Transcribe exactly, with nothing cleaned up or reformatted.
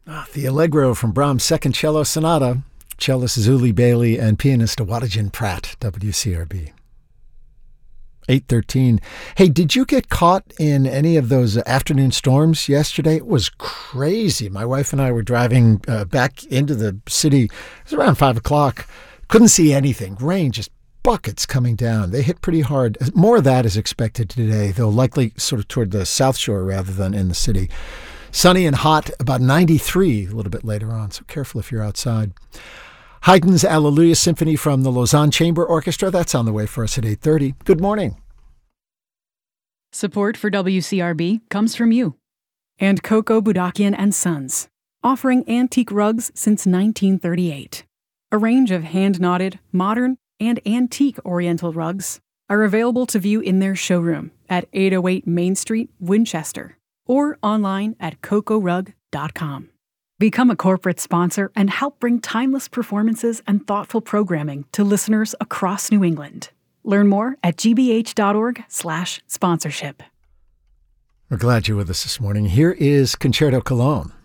Ah, the Allegro from Brahms' Second Cello Sonata. Cellist Zuli Bailey and pianist Awadajin Pratt, W C R B. eight thirteen. Hey, did you get caught in any of those afternoon storms yesterday? It was crazy. My wife and I were driving uh, back into the city. It was around five o'clock. Couldn't see anything. Rain, just buckets coming down. They hit pretty hard. More of that is expected today, though likely sort of toward the South Shore rather than in the city. Sunny and hot, about ninety-three a little bit later on, so careful if you're outside. Haydn's Alleluia Symphony from the Lausanne Chamber Orchestra. That's on the way for us at eight thirty. Good morning. Support for W C R B comes from you and Coco Budakian and Sons, offering antique rugs since nineteen thirty-eight. A range of hand-knotted, modern, and antique Oriental rugs are available to view in their showroom at eight oh eight Main Street, Winchester, or online at coco rug dot com. Become a corporate sponsor and help bring timeless performances and thoughtful programming to listeners across New England. Learn more at gbh.org slash sponsorship. We're glad you're with us this morning. Here is Concerto Cologne.